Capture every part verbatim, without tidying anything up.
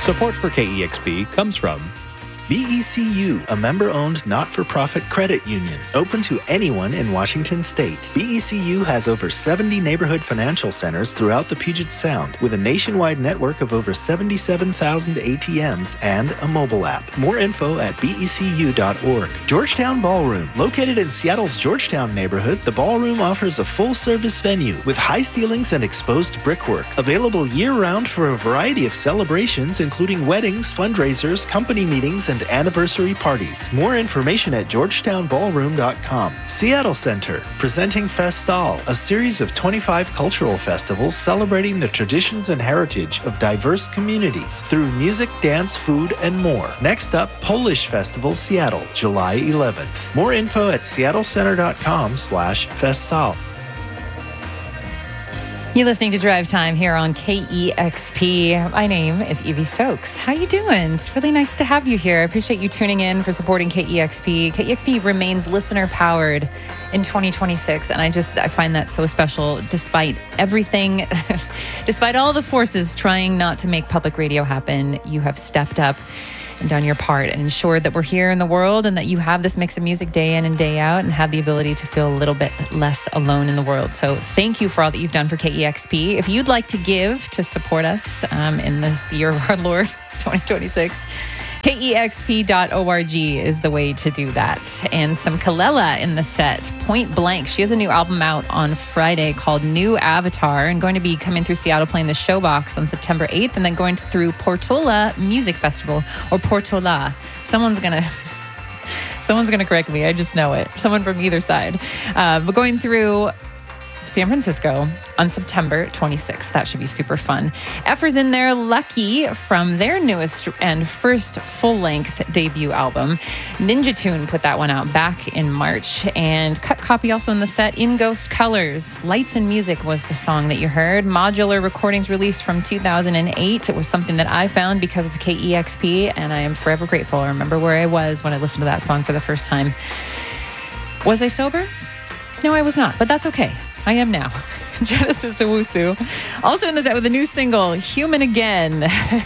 Support for K E X P comes from B E C U, a member-owned not-for-profit credit union, open to anyone in Washington state. B E C U has over seventy neighborhood financial centers throughout the Puget Sound, with a nationwide network of over seventy-seven thousand A T Ms and a mobile app. More info at B E C U dot org. Georgetown Ballroom. Located in Seattle's Georgetown neighborhood, the Ballroom offers a full-service venue with high ceilings and exposed brickwork. Available year-round for a variety of celebrations, including weddings, fundraisers, company meetings, and and anniversary parties. More information at georgetown ballroom dot com. Seattle Center, presenting Festal, a series of twenty-five cultural festivals celebrating the traditions and heritage of diverse communities through music, dance, food, and more. Next up, Polish Festival Seattle, July eleventh. More info at seattle center dot com slash festal. You're listening to Drive Time here on K E X P. My name is Evie Stokes. How you doing? It's really nice to have you here. I appreciate you tuning in for supporting K E X P. K E X P remains listener-powered in twenty twenty-six, and I just I find that so special despite everything, despite all the forces trying not to make public radio happen. You have stepped up and done your part and ensured that we're here in the world and that you have this mix of music day in and day out and have the ability to feel a little bit less alone in the world. So thank you for all that you've done for K E X P. If you'd like to give to support us um, in the year of our Lord, twenty twenty-six, K E X P dot org is the way to do that. And some Kalela in the set, Point Blank. She has a new album out on Friday called New Avatar and going to be coming through Seattle playing the Showbox on September eighth and then going through Portola Music Festival, or Portola. Someone's going to... Someone's going to correct me. I just know it. Someone from either side. Uh, but going through San Francisco on September twenty-sixth. That should be super fun. Effer's in there, Lucky, from their newest and first full-length debut album. Ninja Tune put that one out back in March. And Cut Copy also in the set, In Ghost Colors. Lights and Music was the song that you heard. Modular Recordings released from two thousand eight. It was something that I found because of K E X P, and I am forever grateful. I remember where I was when I listened to that song for the first time. Was I sober? No, I was not, but that's okay. I am now. Genesis Owusu. Also in the set with a new single, Human Again.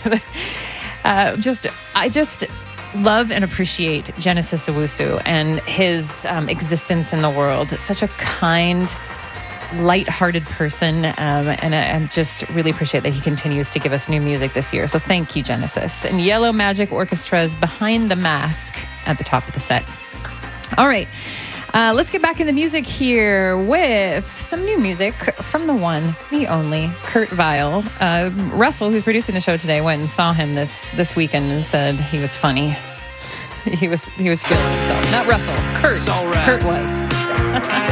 uh, just, I just love and appreciate Genesis Owusu and his um, existence in the world. Such a kind, light-hearted person. Um, and I, I just really appreciate that he continues to give us new music this year. So thank you, Genesis. And Yellow Magic Orchestra's Behind the Mask at the top of the set. All right. Uh, let's get back in the music here with some new music from the one, the only, Kurt Vile. Uh, Russell, who's producing the show today, went and saw him this this weekend and said he was funny. He was he was feeling himself. Not Russell, Kurt. Kurt was.